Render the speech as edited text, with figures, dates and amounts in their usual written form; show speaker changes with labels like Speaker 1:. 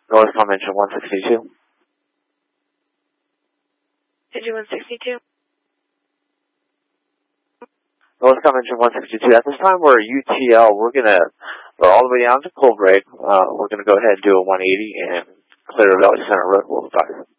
Speaker 1: North Convention 162.
Speaker 2: Engine 162.
Speaker 1: North Convention 162. At this time, we're UTL. We're all the way down to Cold Break. We're gonna go ahead and do a 180 and clear Valley Center Road. We'll advise.